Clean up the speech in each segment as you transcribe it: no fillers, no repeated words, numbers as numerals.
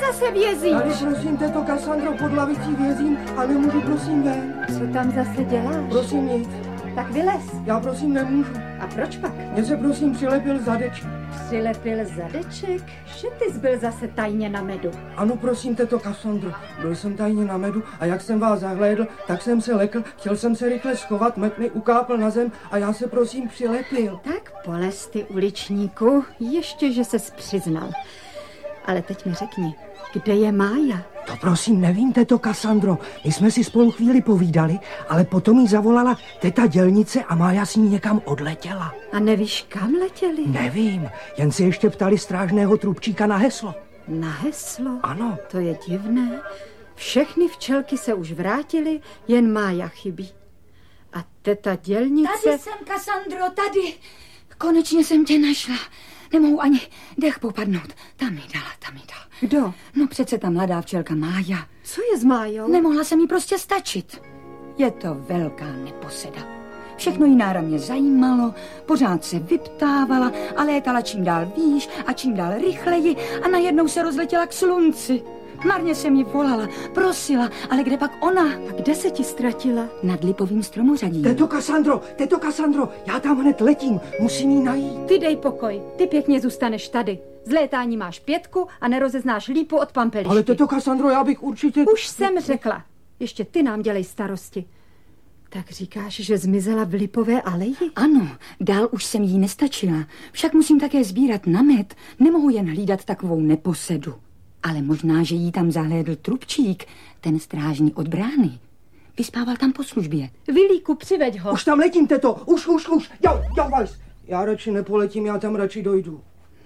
zase vězíš? Tady prosím, této Kasandro, pod lavicí vězím a nemůžu prosím ven. Co tam zase děláš? Prosím nic. Tak vylez. Já prosím nemůžu. A proč pak? Mně se prosím přilepil zadeček. Přilepil zadeček? Že ty byl zase tajně na medu? Ano, prosím, této Kasandro, byl jsem tajně na medu a jak jsem vás zahlédl, tak jsem se lekl, chtěl jsem se rychle schovat, med mi ukápl na zem a já se prosím přilepil. Tak polez ty, uličníku, ještě, že ses přiznal. Ale teď mi řekni, kde je Mája? To prosím nevím, této Kasandro, my jsme si spolu chvíli povídali, ale potom jí zavolala teta dělnice a Mája s ní někam odletěla. A nevíš, kam letěli? Nevím, jen se ještě ptali strážného trubčíka na heslo. Na heslo? Ano. To je divné. Všechny včelky se už vrátily, jen Mája chybí. A teta dělnice... Tady jsem, Kasandro, tady. Konečně jsem tě našla. Nemohu ani dech popadnout. Tam mi dala. Kdo? No přece ta mladá včelka Mája. Co je s Májou? Nemohla se mi prostě stačit. Je to velká neposeda. Všechno jí náramně zajímalo, pořád se vyptávala a létala čím dál výš a čím dál rychleji a najednou se rozletěla k slunci. Marně jsem jí volala, prosila, ale kde pak ona? A kde se ti ztratila? Nad lipovým stromořadím. Této Kasandro, já tam hned letím, musím jí najít. Ty dej pokoj, ty pěkně zůstaneš tady. Z létání máš 5 a nerozeznáš lípu od pampelišky. Ale této Kasandro, já bych určitě... Už jsem řekla, ještě ty nám dělej starosti. Tak říkáš, že zmizela v lipové aleji? Ano, dál už jsem jí nestačila. Však musím také sbírat namet. Nemohu jen hlídat takovou neposedu. Ale možná, že jí tam zahlédl trubčík, ten strážní od brány. Vyspával tam po službě. Vilíku, přiveď ho. Už tam letím, teto, už. Já vás. Já radši nepoletím, já tam radši dojdu.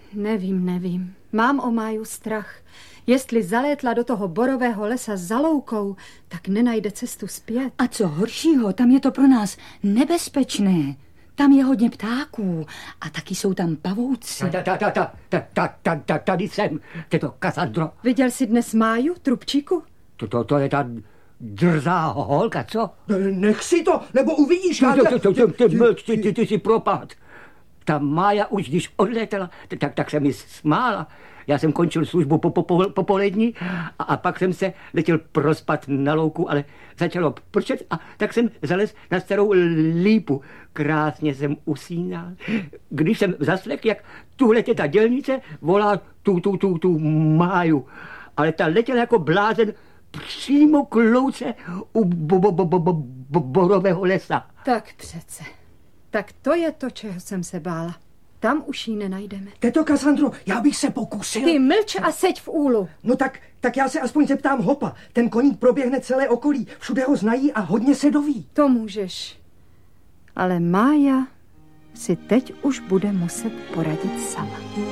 Nevím. Mám o Máju strach. Jestli zalétla do toho borového lesa za loukou, tak nenajde cestu zpět. A co horšího, tam je to pro nás nebezpečné. Tam je hodně ptáků a taky jsou tam pavouci. Tady jsem, tyto Kasandro. Viděl jsi dnes Máju, trubčíku? To je ta drzá holka, co? Nech si to, nebo uvidíš. Ty si propad. Ta Mája už když odletěla, tak se mi smála. Já jsem končil službu popolední a pak jsem se letěl prospat na louku, ale začalo pršet a tak jsem zalez na starou lípu. Krásně jsem usínal. Když jsem zaslech, jak tuhle ta dělnice volá tu Máju, ale ta letěla jako blázen přímo k louce u borového lesa. Tak přece. Tak to je to, čeho jsem se bála. Tam už ji nenajdeme. Teto Kasandro, já bych se pokusil. Ty mlč a seď v úlu. No tak já se aspoň zeptám Hopa. Ten koník proběhne celé okolí. Všude ho znají a hodně se doví. To můžeš. Ale Mája si teď už bude muset poradit sama.